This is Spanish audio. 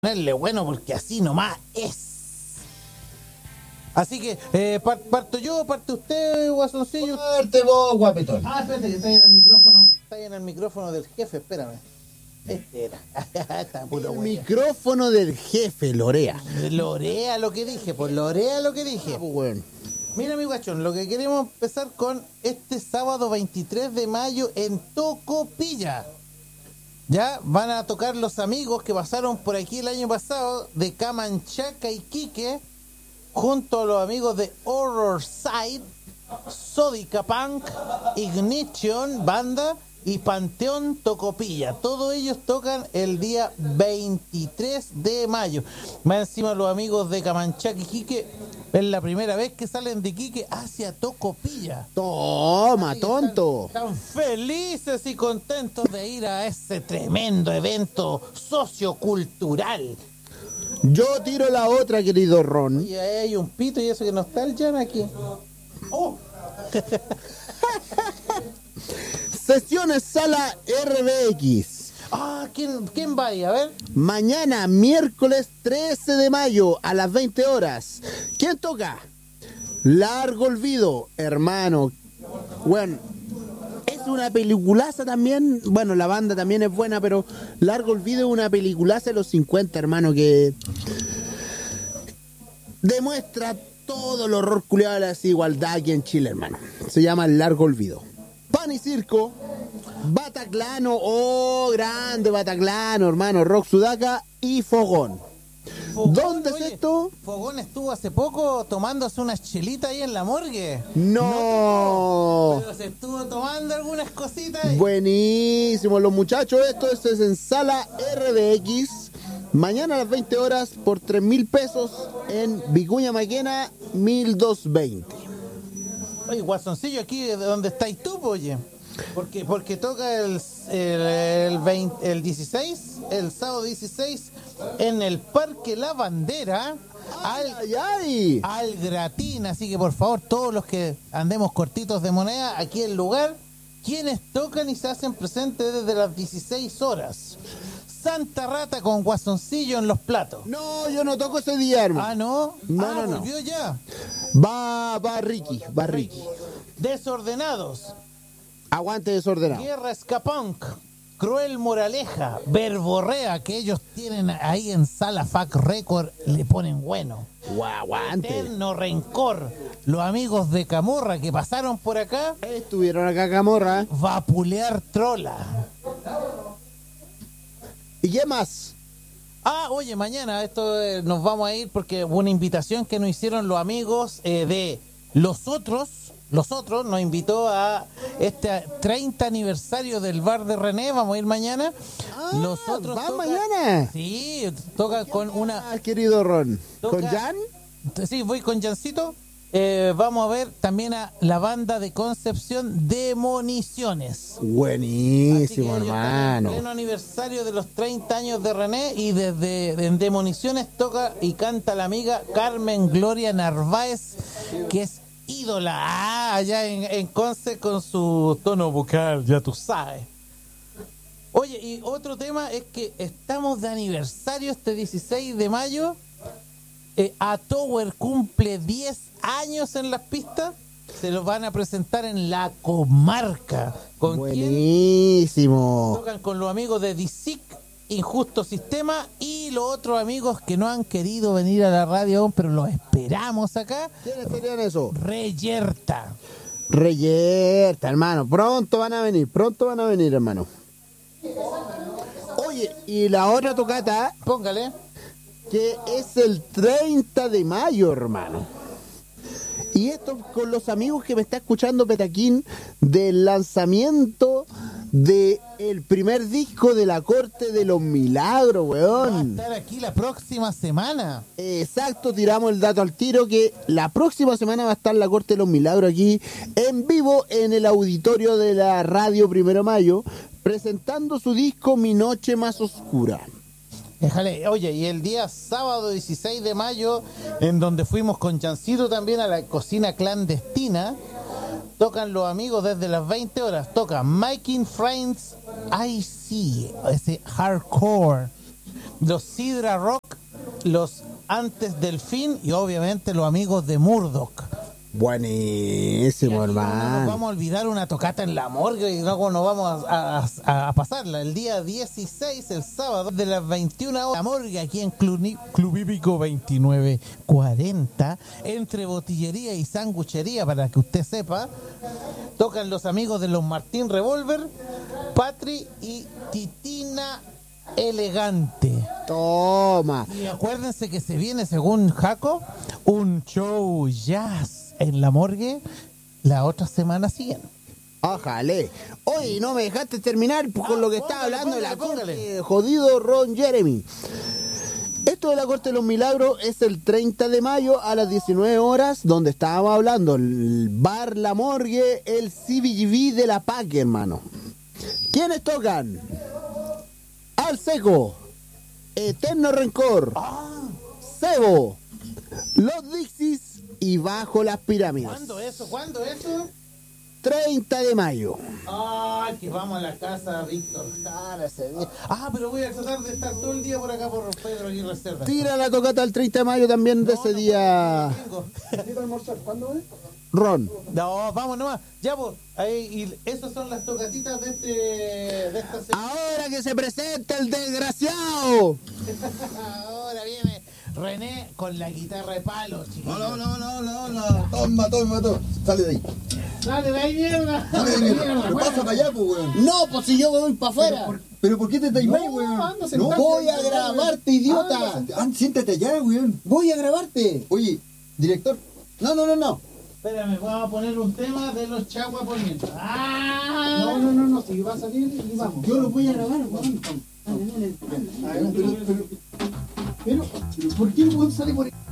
Ponerle bueno porque así nomás es. Así que, parto yo, parte usted, guasoncillo. Parte vos, guapetón. Espérate que está ahí en el micrófono. Está ahí en el micrófono del jefe, espérame. Este era. Está puro El güey. micrófono del jefe, Lorea. Lorea lo que dije, pues lorea lo que dije. Bueno. Mira, mi guachón, lo que queremos empezar con este sábado 23 de mayo en Tocopilla. Ya van a tocar los amigos que pasaron por aquí el año pasado de Camanchaca y Quique, junto a los amigos de Horror Side, Sódica Punk, Ignition Banda y Panteón Tocopilla. Todos ellos tocan el día 23 de mayo. Más encima los amigos de Camanchaca y Quique es la primera vez que salen de Quique hacia Tocopilla. Toma, tonto. Están felices y contentos de ir a ese tremendo evento sociocultural. Yo tiro la otra, querido Ron. Y ahí hay un pito y eso que no está el Jan aquí. ¡Oh! Sesiones Sala RBX. ¿Quién va ahí? A ver. Mañana, miércoles 13 de mayo, a las 20 horas. ¿Quién toca? Largo Olvido, hermano. Bueno, es una peliculaza también. Bueno, la banda también es buena, pero Largo Olvido es una peliculaza de los 50, hermano, que demuestra todo el horror culiado de la desigualdad aquí en Chile, hermano. Se llama Largo Olvido. Pan y Circo, Bataclano, grande Bataclano, hermano, Rock Sudaca y Fogón. ¿Dónde es esto? Fogón estuvo hace poco tomándose unas chelitas ahí en la morgue. No. Pero se estuvo tomando algunas cositas ahí. Buenísimo, los muchachos, esto es en Sala RBX. Mañana a las 20 horas por 3.000 pesos en Vicuña Maquena 1220. Oye, guasoncillo, aquí de donde estáis tú, oye. Porque toca el 16, el sábado 16, en el Parque La Bandera, al gratín. Así que por favor, todos los que andemos cortitos de moneda, aquí el lugar, quienes tocan y se hacen presentes desde las 16 horas. Santa Rata con guasoncillo en los platos. No, yo no toco ese día, hermano. No. No. Volvió ya. Va Ricky. Desordenados. Aguante Desordenado. Guerra Escapunk, Cruel Moraleja, Verborrea, que ellos tienen ahí en Sala Fac Record, le ponen bueno. Aguante. Eterno Rencor, los amigos de Camorra que pasaron por acá, Estuvieron acá, Camorra. Vapulear Trola. ¿Y qué más? Oye, mañana nos vamos a ir porque hubo una invitación que nos hicieron los amigos de Los Otros nos invitó a este 30 aniversario del bar de René. Vamos a ir mañana. Los Otros ¿va mañana? Sí, toca con una... querido Ron. ¿Con toca- Jan? Sí, voy con Jancito. Vamos a ver también a la banda de Concepción Demoniciones. Así que Buenísimo, ellos están hermano. en pleno aniversario de los 30 años de René y desde en Demoniciones toca y canta la amiga Carmen Gloria Narváez, que es ídola allá en Conce con su tono vocal, ya tú sabes. Oye, y otro tema es que estamos de aniversario este 16 de mayo. A Tower cumple 10 años en las pistas. Se los van a presentar en la comarca. ¿Con quién? Buenísimo. Tocan con los amigos de DISIC, Injusto Sistema, y los otros amigos que no han querido venir a la radio aún, pero los esperamos acá. ¿Quiénes serían eso? Reyerta. Reyerta, hermano. Pronto van a venir, hermano. Oye, y la otra tocata, Póngale. que es el 30 de mayo, hermano. Y esto con los amigos que me está escuchando Petaquín, del lanzamiento de el primer disco de la Corte de los Milagros, Va a weón. estar aquí la próxima semana. Exacto, tiramos el dato al tiro que la próxima semana va a estar la Corte de los Milagros aquí en vivo en el auditorio de la radio Primero Mayo, presentando su disco Mi Noche Más Oscura. Déjale, oye, y el día sábado 16 de mayo, en donde fuimos con Chancito también a la cocina clandestina, tocan los amigos desde las 20 horas. Toca Making Friends IC, ese hardcore. los Sidra Rock, los Antes del Fin y obviamente los amigos de Murdoch. Buenísimo, No nos hermano. vamos a olvidar una tocata en la morgue y luego nos vamos a pasarla el día 16, el sábado, de las 21 horas. La morgue aquí en Club Hípico 2940, entre botillería y sanguchería, para que usted sepa. Tocan los amigos de los Martín Revolver, Patri y Titina Elegante. Toma. Y acuérdense que se viene, según Jaco, un show jazz en la morgue la otra semana siguiente. Ájale. Oye, no me dejaste terminar con lo que estaba póngale, hablando de la póngale. corte. Jodido Ron Jeremy. Esto de la Corte de los Milagros es el 30 de mayo a las 19 horas, donde estábamos hablando, el bar La Morgue, el CBGB de La Paque, hermano. ¿Quiénes tocan? Al Seco, Eterno Rencor, Cebo, Los Dixies y Bajo las Pirámides. ¿Cuándo eso? ¿Cuándo eso? 30 de mayo. Ay, que vamos a la casa Víctor Jara ese día. Pero voy a tratar de estar todo el día por acá por Pedro Aguirre Cerda. Tira la tocata el 30 de mayo también de ese día. ¿Cuándo es? Ron. No, vamos nomás. Ya, pues, ahí, y esas son las tocatitas de esta semana. Ahora que se presenta el desgraciado. Ahora viene René con la guitarra de palo, chiquillos. Hola. Toma. Sale de ahí. ¡Dale, de ahí, mierda! Sale de ahí, mierda. ¿Qué pasa para allá, pues, weón? No, pues si yo me voy para afuera. ¿Pero por qué te estáis mal, weón? No voy a grabarte, idiota. Siéntate allá, weón. Voy a grabarte. Oye, director. No. Espérame, vamos a poner un tema de los Chagua por mientras. No, si va a salir, y vamos. Yo lo voy a grabar, weón. Pero, ¿por qué el weón sale por ahí?